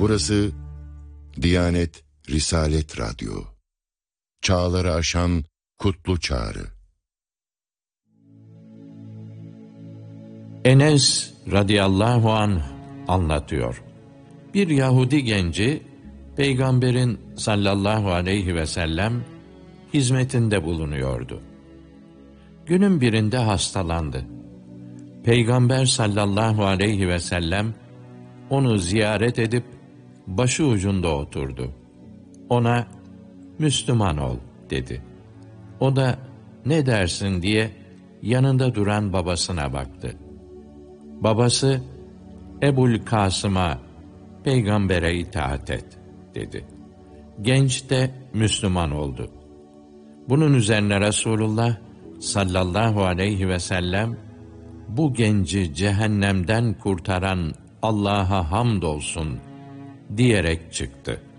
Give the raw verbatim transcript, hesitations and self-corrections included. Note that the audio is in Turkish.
Burası Diyanet Risalet Radyo. Çağları aşan kutlu çağrı. Enes radıyallahu anh anlatıyor. Bir Yahudi genci, Peygamberin sallallahu aleyhi ve sellem hizmetinde bulunuyordu. Günün birinde hastalandı. Peygamber sallallahu aleyhi ve sellem onu ziyaret edip başı ucunda oturdu. Ona Müslüman ol dedi. O da ne dersin diye yanında duran babasına baktı. Babası Ebul Kasım'a peygambere itaat et dedi. Genç de Müslüman oldu. Bunun üzerine Resulullah sallallahu aleyhi ve sellem bu genci cehennemden kurtaran Allah'a hamdolsun diyerek çıktı.